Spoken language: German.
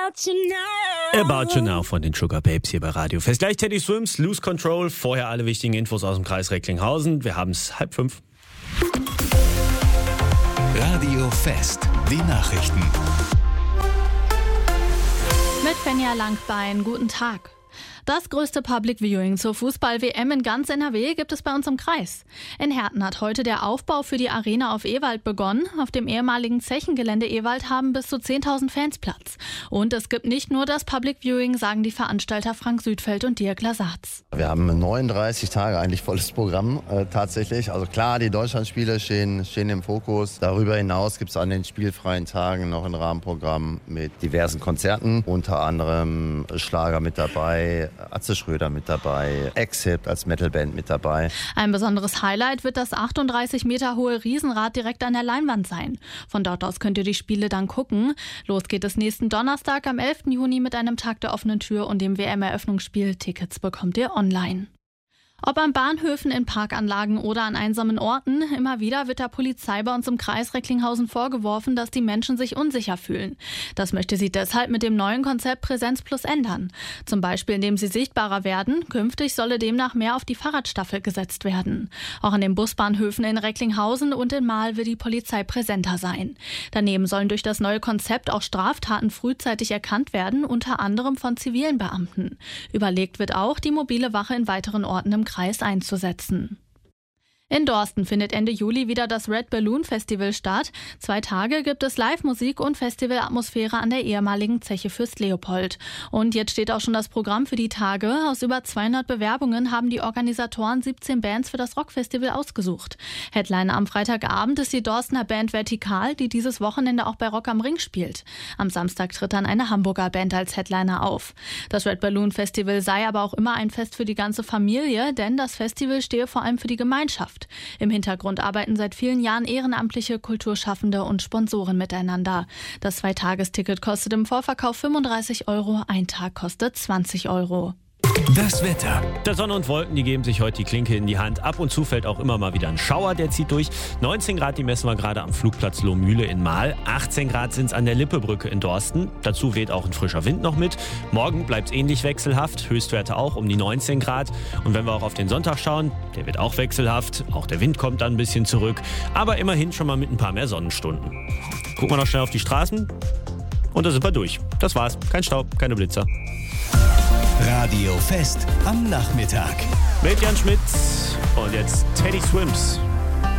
About You Now von den Sugar Babes hier bei Radio Fest. Gleich Teddy Swims, Lose Control. Vorher alle wichtigen Infos aus dem Kreis Recklinghausen. Wir haben es 4:30. Radio Fest, die Nachrichten. Mit Fenja Langbein, guten Tag. Das größte Public Viewing zur Fußball-WM in ganz NRW gibt es bei uns im Kreis. In Herten hat heute der Aufbau für die Arena auf Ewald begonnen. Auf dem ehemaligen Zechengelände Ewald haben bis zu 10.000 Fans Platz. Und es gibt nicht nur das Public Viewing, sagen die Veranstalter Frank Südfeld und Dirk Lasatz. Wir haben 39 Tage eigentlich volles Programm tatsächlich. Also klar, die Deutschlandspiele stehen im Fokus. Darüber hinaus gibt es an den spielfreien Tagen noch ein Rahmenprogramm mit diversen Konzerten. Unter anderem Schlager mit dabei, Atze Schröder mit dabei, Exit als Metalband mit dabei. Ein besonderes Highlight wird das 38 Meter hohe Riesenrad direkt an der Leinwand sein. Von dort aus könnt ihr die Spiele dann gucken. Los geht es nächsten Donnerstag am 11. Juni mit einem Tag der offenen Tür und dem WM-Eröffnungsspiel. Tickets bekommt ihr online. Ob an Bahnhöfen, in Parkanlagen oder an einsamen Orten, immer wieder wird der Polizei bei uns im Kreis Recklinghausen vorgeworfen, dass die Menschen sich unsicher fühlen. Das möchte sie deshalb mit dem neuen Konzept Präsenz Plus ändern. Zum Beispiel, indem sie sichtbarer werden. Künftig solle demnach mehr auf die Fahrradstaffel gesetzt werden. Auch an den Busbahnhöfen in Recklinghausen und in Mahl will die Polizei präsenter sein. Daneben sollen durch das neue Konzept auch Straftaten frühzeitig erkannt werden, unter anderem von zivilen Beamten. Überlegt wird auch, die mobile Wache in weiteren Orten im Kreis einzusetzen. In Dorsten findet Ende Juli wieder das Red Balloon Festival statt. 2 Tage gibt es Live-Musik und Festivalatmosphäre an der ehemaligen Zeche Fürst Leopold. Und jetzt steht auch schon das Programm für die Tage. Aus über 200 Bewerbungen haben die Organisatoren 17 Bands für das Rockfestival ausgesucht. Headliner am Freitagabend ist die Dorstener Band Vertikal, die dieses Wochenende auch bei Rock am Ring spielt. Am Samstag tritt dann eine Hamburger Band als Headliner auf. Das Red Balloon Festival sei aber auch immer ein Fest für die ganze Familie, denn das Festival stehe vor allem für die Gemeinschaft. Im Hintergrund arbeiten seit vielen Jahren ehrenamtliche Kulturschaffende und Sponsoren miteinander. Das 2-Tagesticket kostet im Vorverkauf 35 €, ein Tag kostet 20 €. Das Wetter. Der Sonne und Wolken, die geben sich heute die Klinke in die Hand. Ab und zu fällt auch immer mal wieder ein Schauer, der zieht durch. 19 Grad, die messen wir gerade am Flugplatz Lohmühle in Mahl. 18 Grad sind es an der Lippebrücke in Dorsten. Dazu weht auch ein frischer Wind noch mit. Morgen bleibt es ähnlich wechselhaft. Höchstwerte auch um die 19 Grad. Und wenn wir auch auf den Sonntag schauen, der wird auch wechselhaft. Auch der Wind kommt dann ein bisschen zurück. Aber immerhin schon mal mit ein paar mehr Sonnenstunden. Gucken wir noch schnell auf die Straßen. Und da sind wir durch. Das war's. Kein Staub, keine Blitzer. Radio Fest am Nachmittag. Mit Jan Schmidt und jetzt Teddy Swims.